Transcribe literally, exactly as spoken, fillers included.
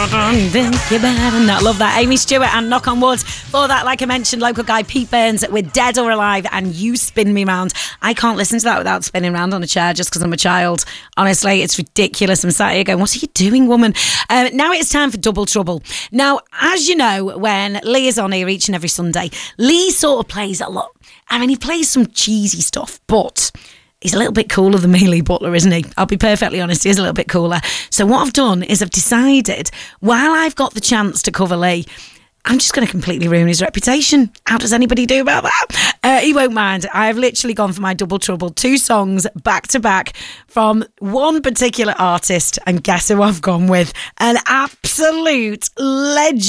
Think you better not. Love that. Amy Stewart and Knock on Wood. For that, like I mentioned, local guy Pete Burns with Dead or Alive and You Spin Me Round. I can't listen to that without spinning round on a chair just because I'm a child. Honestly, it's ridiculous. I'm sat here going, what are you doing, woman? Uh, now it's time for Double Trouble. Now, as you know, when Lee is on here each and every Sunday, Lee sort of plays a lot. I mean, he plays some cheesy stuff, but he's a little bit cooler than me, Lee Butler, isn't he? I'll be perfectly honest, he is a little bit cooler. So what I've done is I've decided, while I've got the chance to cover Lee, I'm just going to completely ruin his reputation. How does anybody do about that? Uh, he won't mind. I've literally gone for my Double Trouble. Two songs back to back from one particular artist. And guess who I've gone with? An absolute legend.